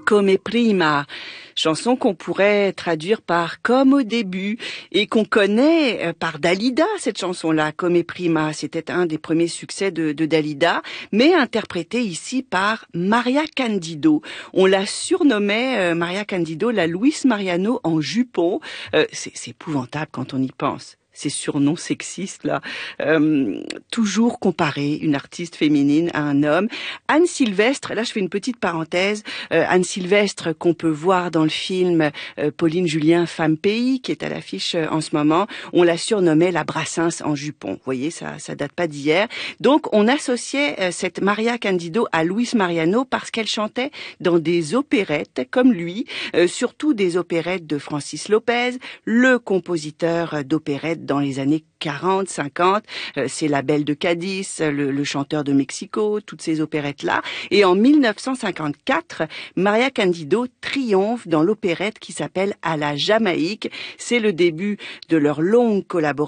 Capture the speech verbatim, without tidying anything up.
Come prima, chanson qu'on pourrait traduire par comme au début et qu'on connaît par Dalida, cette chanson-là, Come prima. C'était un des premiers succès de, de Dalida, mais interprété ici par Maria Candido. On la surnommait, euh, Maria Candido, la Luis Mariano en jupon. Euh, c'est, c'est épouvantable quand on y pense. Ces surnoms sexistes là, euh, toujours comparer une artiste féminine à un homme. Anne Sylvestre, là je fais une petite parenthèse, euh, Anne Sylvestre qu'on peut voir dans le film euh, Pauline Julien Femme Pays qui est à l'affiche euh, en ce moment, on la surnommait la Brassens en jupon. Vous voyez, ça ça date pas d'hier. Donc on associait euh, cette Maria Candido à Luis Mariano parce qu'elle chantait dans des opérettes comme lui, euh, surtout des opérettes de Francis Lopez, le compositeur d'opérettes dans les années quarante, cinquante, euh, c'est La Belle de Cadiz, le, le chanteur de Mexico, toutes ces opérettes-là. Et en mille neuf cent cinquante-quatre, Maria Candido triomphe dans l'opérette qui s'appelle À la Jamaïque. C'est le début de leur longue collaboration